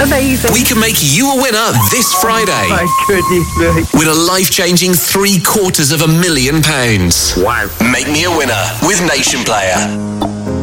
Amazing. We can make you a winner this Friday. My goodness me. With a life-changing £750,000. Wow. Make me a winner with Nation Player.